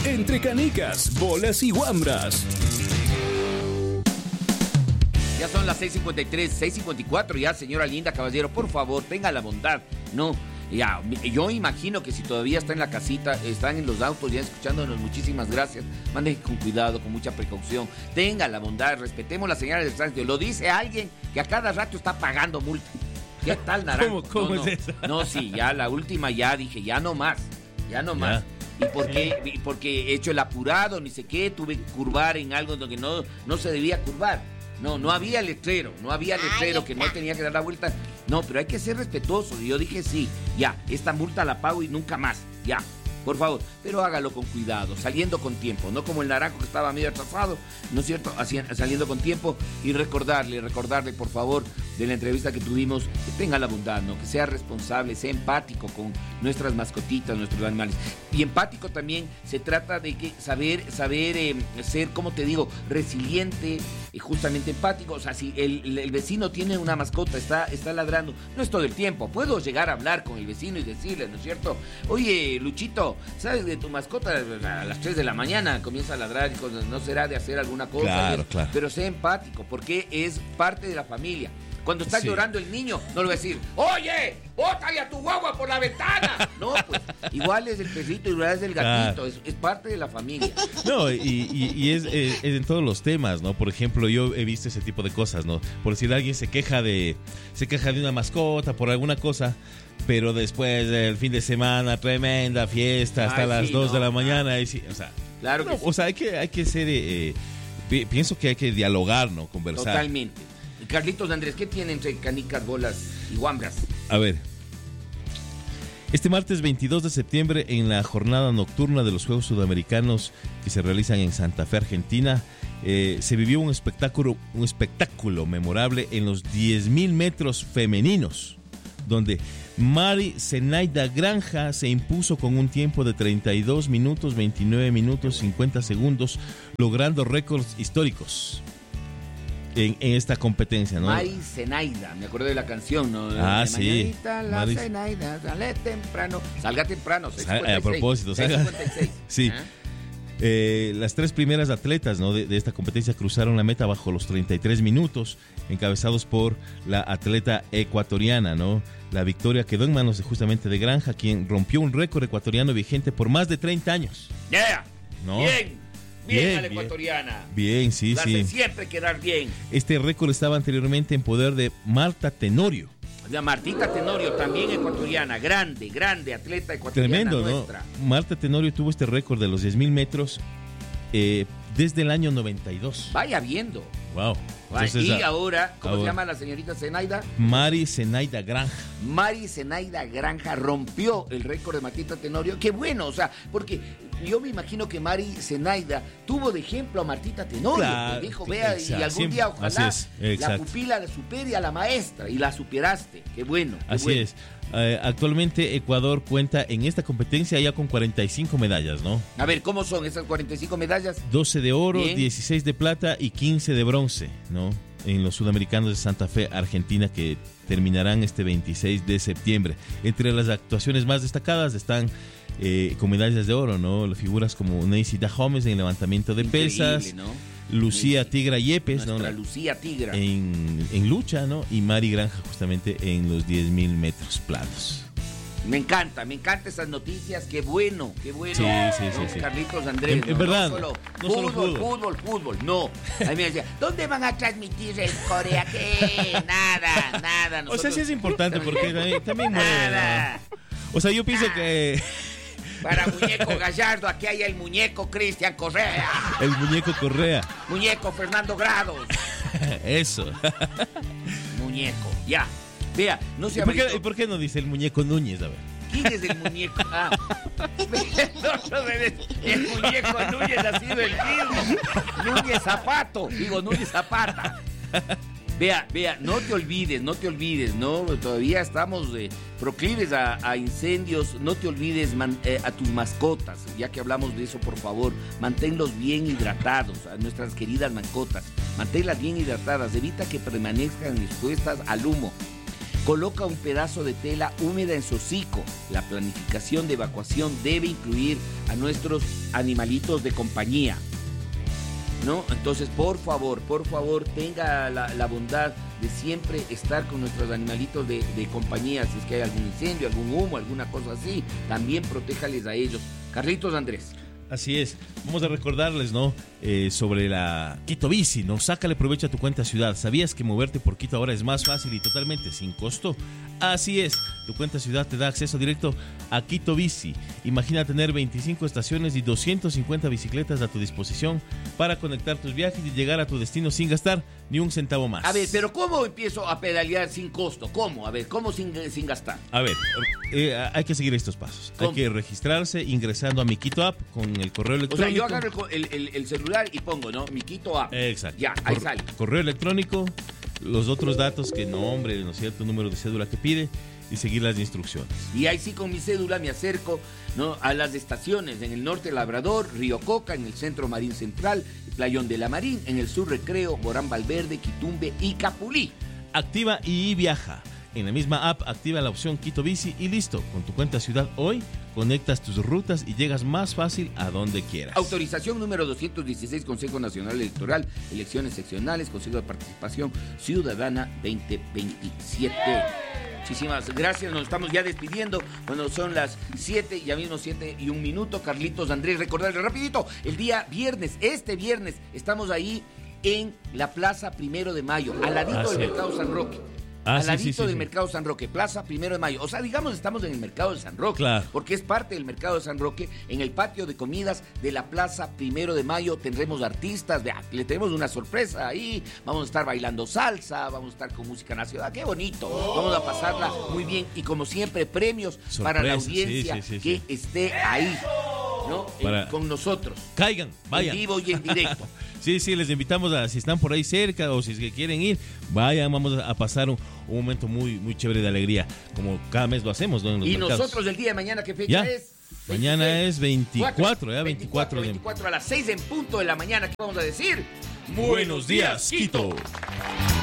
Entre canicas, bolas y guambras. Ya son las 6:53, 6:54 ya, señora linda, caballero, por favor, tenga la bondad. No, ya, yo imagino que si todavía está en la casita, están en los autos ya escuchándonos, muchísimas gracias. Maneje con cuidado, con mucha precaución. Tenga la bondad, respetemos las señales del tránsito. Lo dice alguien que a cada rato está pagando multa. ¿Qué tal, Naranjo? ¿Cómo es eso? No, sí, ya la última ya dije, ya no más. ¿Y por qué? Porque he hecho el apurado, ni sé qué, tuve que curvar en algo donde no se debía curvar. No había letrero, que no tenía que dar la vuelta. No, pero hay que ser respetuoso. Y yo dije, sí, ya, esta multa la pago y nunca más, ya, por favor. Pero hágalo con cuidado, saliendo con tiempo, no como el Naranjo que estaba medio atrasado, ¿no es cierto? Saliendo con tiempo y recordarle, por favor, de la entrevista que tuvimos, que tenga la bondad, ¿no? Que sea responsable, sea empático con nuestras mascotitas, nuestros animales. Y empático también se trata de que saber ser, como te digo, resiliente, justamente empático. O sea, si el vecino tiene una mascota, está ladrando, no es todo el tiempo. Puedo llegar a hablar con el vecino y decirle, ¿no es cierto? Oye, Luchito, ¿sabes de tu mascota? A las 3 de la mañana comienza a ladrar y cosas, ¿no será de hacer alguna cosa? Claro. Pero sea empático, porque es parte de la familia. Cuando está llorando el niño, no le voy a decir, oye, bótale a tu guagua por la ventana. No, pues, igual es el perrito, igual es el gatito, es parte de la familia. No, y es en todos los temas, ¿no? Por ejemplo, yo he visto ese tipo de cosas, ¿no? Por decir, alguien se queja de una mascota, por alguna cosa, pero después del fin de semana, tremenda fiesta, hasta las 2 de la mañana. Y sí, o sea, claro que sí. O sea, hay que ser, pienso que hay que dialogar, ¿no? Conversar. Totalmente. Carlitos Andrés, ¿qué tiene entre canicas, bolas y guambras? A ver, este martes 22 de septiembre, en la jornada nocturna de los Juegos Sudamericanos que se realizan en Santa Fe, Argentina, se vivió un espectáculo memorable en los 10.000 metros femeninos, donde Mari Zenaida Granja se impuso con un tiempo de 32 minutos, 29 minutos, 50 segundos, logrando récords históricos en esta competencia, ¿no? Mari Zenaida, me acuerdo de la canción, ¿no? Sí. La Zenaida, sale temprano, salga temprano, 6:56. A propósito, 6:56. Sí. Las tres primeras atletas, ¿no? de esta competencia cruzaron la meta bajo los 33 minutos, encabezados por la atleta ecuatoriana, ¿no? La victoria quedó en manos justamente de Granja, quien rompió un récord ecuatoriano vigente por más de 30 años. ¡Yeah! ¿No? Bien a la ecuatoriana. Bien, sí. La hacen siempre quedar bien. Este récord estaba anteriormente en poder de Marta Tenorio. La Martita Tenorio, también ecuatoriana, grande atleta ecuatoriana. Tremendo, nuestra. ¿no? Marta Tenorio tuvo este récord de los 10.000 metros desde el año 92. Vaya viendo. Wow. Entonces, y ahora, ¿cómo se llama la señorita Zenaida? Mari Zenaida Granja. Mari Zenaida Granja rompió el récord de Martita Tenorio. Qué bueno, o sea, porque yo me imagino que Mari Zenaida tuvo de ejemplo a Martita Tenorio. Claro, Dijo, vea, exacto, y algún día ojalá la pupila le supere a la maestra, y la superaste. Qué bueno. Así es. Actualmente Ecuador cuenta en esta competencia ya con 45 medallas, ¿no? A ver, ¿cómo son esas 45 medallas? 12 de oro, Bien. 16 de plata y 15 de bronce, ¿no? En los Sudamericanos de Santa Fe, Argentina, que terminarán este 26 de septiembre. Entre las actuaciones más destacadas están con medallas de oro, ¿no? Figuras como Neisy Dahomes en levantamiento de pesas, ¿no? Lucía Tigra Yepes, ¿no? Lucía Tigra. En lucha, ¿no? Y Mari Granja justamente en los 10.000 metros planos. Me encanta esas noticias, qué bueno. Sí. Carlitos Andrés. En verdad, no solo fútbol. No. A mí me decía, ¿dónde van a transmitir en Corea? ¿Qué? Nada. O sea, sí es importante porque también nada. O sea, yo pienso que... Para Muñeco Gallardo, aquí hay el muñeco Cristian Correa. El muñeco Correa. Muñeco Fernando Grados. Eso. Muñeco, ya. Vea, no se ¿Y por qué no dice el muñeco Núñez? A ver. ¿Quién es el muñeco? El muñeco Núñez ha sido el mismo. Núñez Zapata. Vea, no te olvides, ¿no? Todavía estamos proclives a incendios. No te olvides a tus mascotas. Ya que hablamos de eso, por favor, manténlos bien hidratados, a nuestras queridas mascotas. Manténlas bien hidratadas, evita que permanezcan expuestas al humo. Coloca un pedazo de tela húmeda en su hocico. La planificación de evacuación debe incluir a nuestros animalitos de compañía, ¿no? Entonces, por favor, tenga la bondad de siempre estar con nuestros animalitos de compañía. Si es que hay algún incendio, algún humo, alguna cosa así, también protéjales a ellos. Carlitos Andrés. Así es, vamos a recordarles, ¿no? Sobre la Quito Bici, ¿no? Sácale provecho a tu cuenta ciudad. ¿Sabías que moverte por Quito ahora es más fácil y totalmente sin costo? Así es, tu cuenta ciudad te da acceso directo a Quito Bici. Imagina tener 25 estaciones y 250 bicicletas a tu disposición para conectar tus viajes y llegar a tu destino sin gastar ni un centavo más. A ver, pero ¿cómo empiezo a pedalear sin costo? ¿Cómo? A ver, ¿cómo sin gastar? A ver, hay que seguir estos pasos. ¿Cómo? Hay que registrarse ingresando a mi Quito App con el correo electrónico. O sea, yo agarro el celular y pongo, ¿no? Mi Quito App. Exacto. Ya, ahí sale. Correo electrónico, los otros datos que nombre, ¿no es cierto? Número de cédula que pide y seguir las instrucciones. Y ahí sí con mi cédula me acerco, ¿no?, a las estaciones. En el norte Labrador, Río Coca, en el centro Marín Central, Playón de la Marín, en el sur Recreo, Morán Valverde, Quitumbe y Capulí. Activa y viaja. En la misma app activa la opción Quito Bici y listo. Con tu cuenta ciudad hoy, conectas tus rutas y llegas más fácil a donde quieras. Autorización número 216, Consejo Nacional Electoral, Elecciones Seccionales, Consejo de Participación Ciudadana 2027. Muchísimas gracias, nos estamos ya despidiendo. Bueno, son las 7, ya mismo 7:01. Carlitos Andrés, recordarles rapidito, el día viernes, este viernes, estamos ahí en la Plaza 1 de Mayo, al ladito del Mercado San Roque. Al ladito del Mercado San Roque, Plaza 1 de Mayo. O sea, digamos, estamos en el Mercado de San Roque. Claro. Porque es parte del Mercado de San Roque. En el patio de comidas de la Plaza 1 de Mayo tendremos artistas. Vea, le tenemos una sorpresa ahí. Vamos a estar bailando salsa, vamos a estar con música nacional. ¡Qué bonito! Vamos a pasarla muy bien. Y como siempre, premios Sorpresa, para la audiencia que esté ahí, ¿no? Con nosotros. Caigan, vayan. En vivo y en directo. Sí, les invitamos a, si están por ahí cerca o si es que quieren ir, vayan, vamos a pasar un momento muy, muy chévere de alegría, como cada mes lo hacemos, ¿no? En los mercados. Nosotros el día de mañana, ¿qué fecha es? Mañana es 24, ¿ya? 24 a las 6 en punto de la mañana, ¿qué vamos a decir? Buenos días, Quito.